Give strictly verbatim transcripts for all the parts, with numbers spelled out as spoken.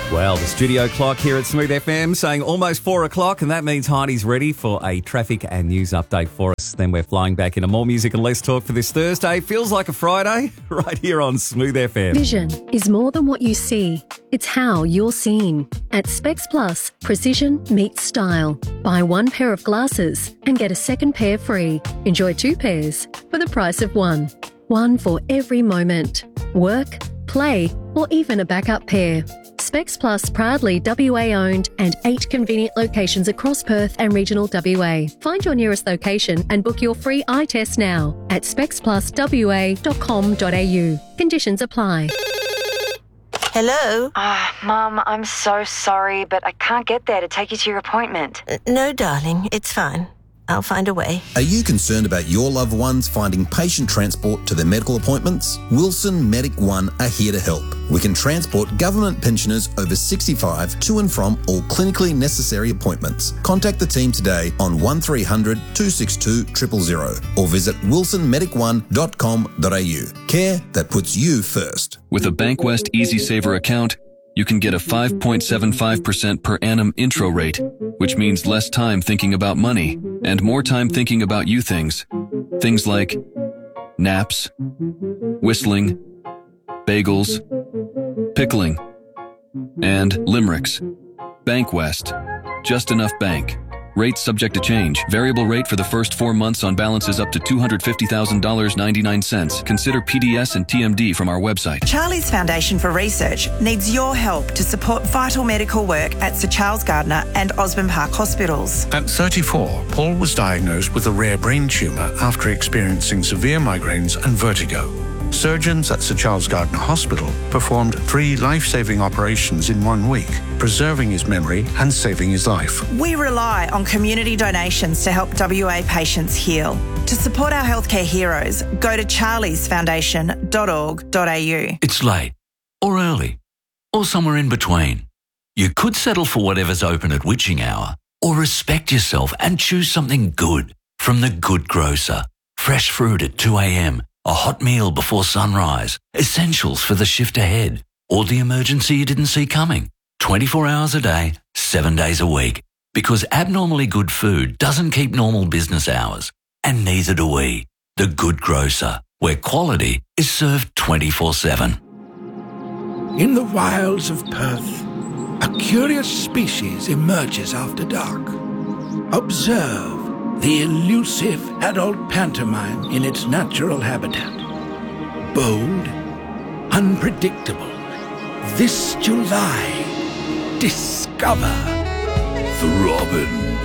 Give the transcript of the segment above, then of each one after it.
Well, the studio clock here at Smooth F M saying almost four o'clock, and that means Heidi's ready for a traffic and news update for us. Then we're flying back into more music and less talk for this Thursday. Feels like a Friday, right here on Smooth F M. Vision is more than what you see. It's how you're seen. At Specs Plus, precision meets style. Buy one pair of glasses and get a second pair free. Enjoy two pairs for the price of one. One for every moment. Work, play, or even a backup pair. Specs Plus proudly W A owned and eight convenient locations across Perth and regional W A. Find your nearest location and book your free eye test now at specs plus w a dot com dot a u. Conditions apply. Hello? Ah, uh, Mum, I'm so sorry, but I can't get there to take you to your appointment. Uh, no, darling, it's fine. I'll find a way. Are you concerned about your loved ones finding patient transport to their medical appointments? Wilson Medic One are here to help. We can transport government pensioners over sixty-five to and from all clinically necessary appointments. Contact the team today on one three hundred two six two zero zero zero or visit wilson medic one dot com dot a u. Care that puts you first. With a Bankwest EasySaver account, you can get a five point seven five percent per annum intro rate, which means less time thinking about money and more time thinking about you things. Things like naps, whistling, bagels, pickling, and limericks. Bankwest. Just enough bank. Rates subject to change. Variable rate for the first four months on balances up to two hundred fifty thousand dollars and ninety-nine cents. Consider P D S and T M D from our website. Charlie's Foundation for Research needs your help to support vital medical work at Sir Charles Gardner and Osborne Park Hospitals. At thirty-four, Paul was diagnosed with a rare brain tumour after experiencing severe migraines and vertigo. Surgeons at Sir Charles Gardner Hospital performed three life-saving operations in one week, preserving his memory and saving his life. We rely on community donations to help W A patients heal. To support our healthcare heroes, go to charlies foundation dot org dot a u. It's late, or early, or somewhere in between. You could settle for whatever's open at witching hour, or respect yourself and choose something good from The Good Grocer. Fresh fruit at two a.m, a hot meal before sunrise, essentials for the shift ahead, or the emergency you didn't see coming. twenty-four hours a day, seven days a week. Because abnormally good food doesn't keep normal business hours. And neither do we. The Good Grocer, where quality is served twenty-four seven. In the wilds of Perth, a curious species emerges after dark. Observe the elusive adult pantomime in its natural habitat. Bold, unpredictable. This July, discover the Robin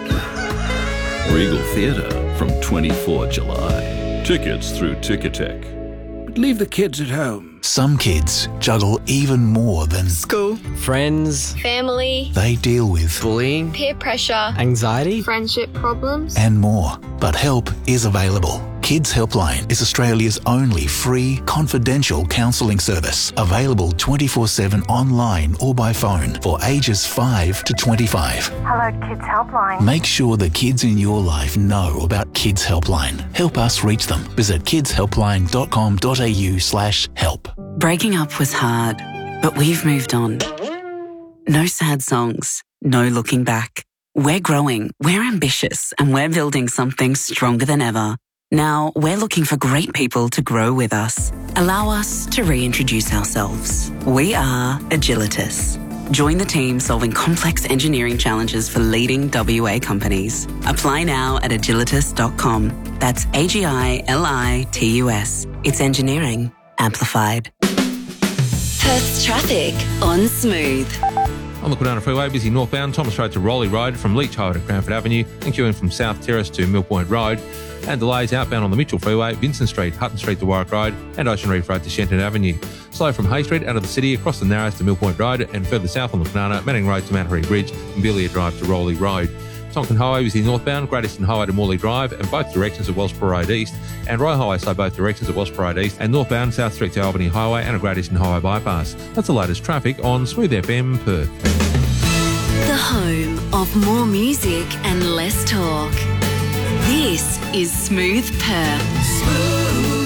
Wood. Regal Theatre from twenty-fourth of July. Tickets through Ticketek. But leave the kids at home. Some kids juggle even more than school, friends, family. They deal with bullying, peer pressure, anxiety, friendship problems, and more. But help is available. Kids Helpline is Australia's only free, confidential counselling service, available twenty-four seven online or by phone for ages five to twenty-five. Hello, Kids Helpline. Make sure the kids in your life know about Kids Helpline. Help us reach them. Visit kids helpline dot com dot a u slash help. Breaking up was hard, but we've moved on. No sad songs, no looking back. We're growing, we're ambitious, and we're building something stronger than ever. Now, we're looking for great people to grow with us. Allow us to reintroduce ourselves. We are Agilitas. Join the team solving complex engineering challenges for leading W A companies. Apply now at agilitas dot com. That's A G I L I T U S. It's engineering amplified. Perth's traffic on Smooth. On the Kwinana Freeway, busy northbound Thomas Road to Rowley Road from Leach Highway to Cranford Avenue and queuing from South Terrace to Mill Point Road. And delays outbound on the Mitchell Freeway, Vincent Street, Hutton Street to Warwick Road and Ocean Reef Road to Shenton Avenue. Slow from Hay Street out of the city across the Narrows to Mill Point Road and further south on the Kwinana, Manning Road to Mount Harry Bridge and Belia Drive to Rowley Road. Tonkin Highway busy northbound, Great Eastern Highway to Morley Drive and both directions of Wellsborough Road East, and Royal Highway slow both directions of Wellsborough Road East and northbound South Street to Albany Highway and a Great Eastern Highway bypass. That's the latest traffic on Smooth F M Perth. The home of more music and less talk. This is Smooth Perth. Smooth.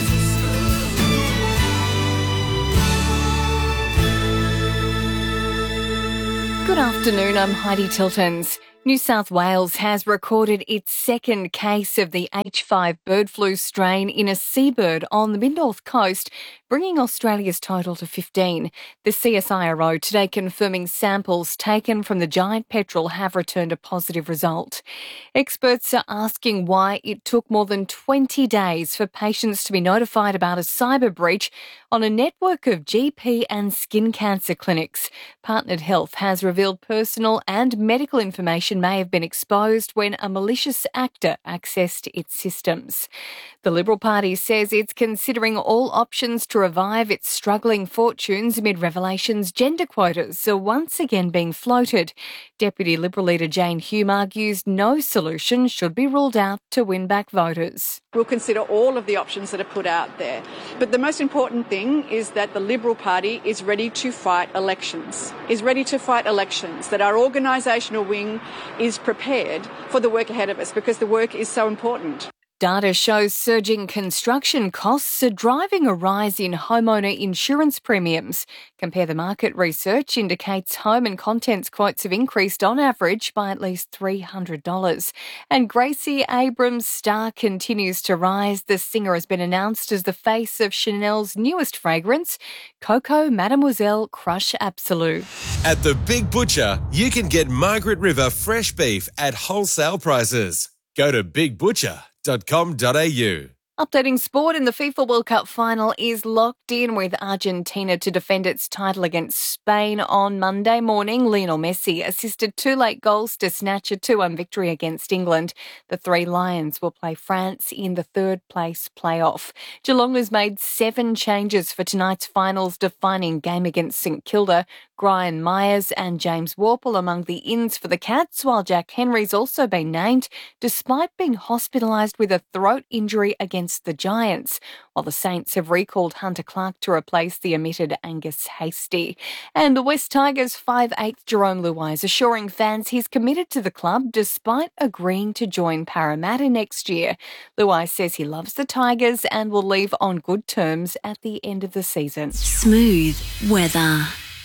Good afternoon, I'm Heidi Tiltons. New South Wales has recorded its second case of the H five bird flu strain in a seabird on the mid-north coast, bringing Australia's total to fifteen. The C S I R O today confirming samples taken from the giant petrel have returned a positive result. Experts are asking why it took more than twenty days for patients to be notified about a cyber breach on a network of G P and skin cancer clinics. Partnered Health has revealed personal and medical information may have been exposed when a malicious actor accessed its systems. The Liberal Party says it's considering all options to revive its struggling fortunes amid revelations gender quotas are once again being floated. Deputy Liberal leader Jane Hume argues no solution should be ruled out to win back voters. We'll consider all of the options that are put out there. But the most important thing is that the Liberal Party is ready to fight elections, is ready to fight elections, that our organisational wing is prepared for the work ahead of us because the work is so important. Data shows surging construction costs are driving a rise in homeowner insurance premiums. Compare the Market research indicates home and contents quotes have increased on average by at least three hundred dollars. And Gracie Abrams' star continues to rise. The singer has been announced as the face of Chanel's newest fragrance, Coco Mademoiselle Crush Absolute. At the Big Butcher, you can get Margaret River fresh beef at wholesale prices. Go to big butcher dot com dot a u. Updating sport, in the FIFA World Cup final is locked in with Argentina to defend its title against Spain on Monday morning. Lionel Messi assisted two late goals to snatch a two one victory against England. The Three Lions will play France in the third place playoff. Geelong has made seven changes for tonight's finals defining game against St Kilda. Brian Myers and James Warple among the ins for the Cats, while Jack Henry's also been named, despite being hospitalised with a throat injury against the Giants, while the Saints have recalled Hunter Clark to replace the omitted Angus Hastie. And the West Tigers five eighth Jerome Luai is assuring fans he's committed to the club despite agreeing to join Parramatta next year. Luai says he loves the Tigers and will leave on good terms at the end of the season. Smooth weather.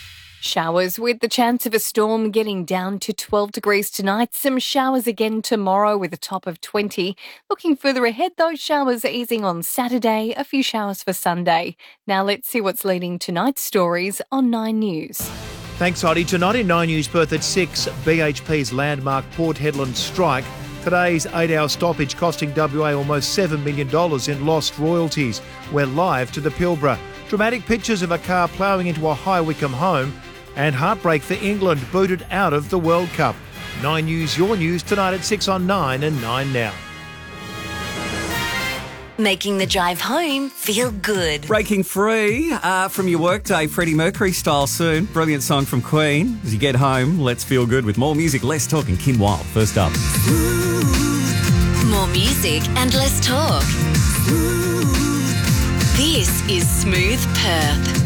Showers with the chance of a storm getting down to twelve degrees tonight. Some showers again tomorrow with a top of twenty. Looking further ahead, those showers are easing on Saturday, a few showers for Sunday. Now let's see what's leading tonight's stories on Nine News. Thanks, Heidi. Tonight in Nine News, Perth at six, B H P's landmark Port Hedland strike. Today's eight-hour stoppage costing W A almost seven million dollars in lost royalties. We're live to the Pilbara. Dramatic pictures of a car ploughing into a High Wycombe home. And heartbreak for England, booted out of the World Cup. Nine News, your news, tonight at six on Nine and Nine Now. Making the drive home feel good. Breaking free uh, from your workday, Freddie Mercury style soon. Brilliant song from Queen. As you get home, let's feel good with more music, less talk, and Kim Wilde. First up. More music and less talk. This is Smooth Perth.